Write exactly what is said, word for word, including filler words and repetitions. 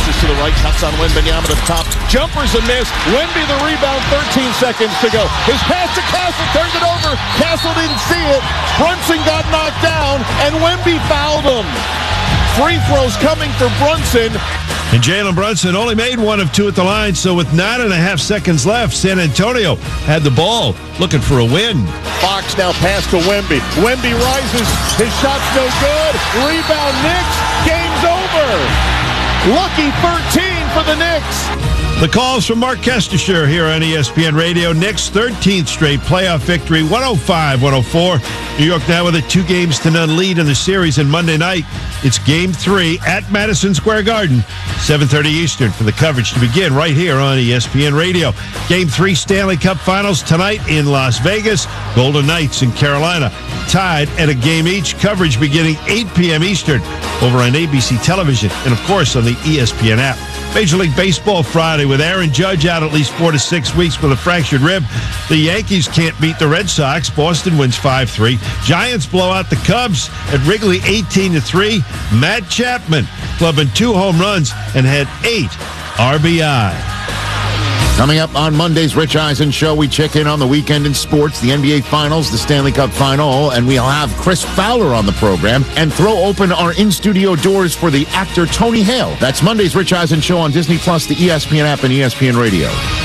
bounces to the right, cuts on Wembanyama to the top. Jumper's a miss. Wemby the rebound, thirteen seconds to go. His pass to Castle, turns it over. Castle didn't see it. Brunson got knocked down, and Wemby fouled him. Free throws coming for Brunson. And Jalen Brunson only made one of two at the line, so with nine and a half seconds left, San Antonio had the ball, looking for a win. Fox now pass to Wemby. Wemby rises. His shot's no good. Rebound Knicks. Game's over. Lucky thirteen for the Knicks. The calls from Mark Kestisher here on E S P N Radio. Knicks' thirteenth straight playoff victory, one oh five one oh four. New York now with a two games to none lead in the series, and Monday night, it's game three at Madison Square Garden, seven thirty Eastern, for the coverage to begin right here on E S P N Radio. Game three Stanley Cup Finals tonight in Las Vegas. Golden Knights in Carolina tied at a game each. Coverage beginning eight p.m. Eastern over on A B C television and, of course, on the E S P N app. Major League Baseball Friday with Aaron Judge out at least four to six weeks with a fractured rib. The Yankees can't beat the Red Sox. Boston wins five three. Giants blow out the Cubs at Wrigley eighteen to three. Matt Chapman clubbing two home runs and had eight R B I. Coming up on Monday's Rich Eisen Show, we check in on the weekend in sports, the N B A Finals, the Stanley Cup Final, and we'll have Chris Fowler on the program and throw open our in-studio doors for the actor Tony Hale. That's Monday's Rich Eisen Show on Disney Plus, the E S P N app, and E S P N Radio.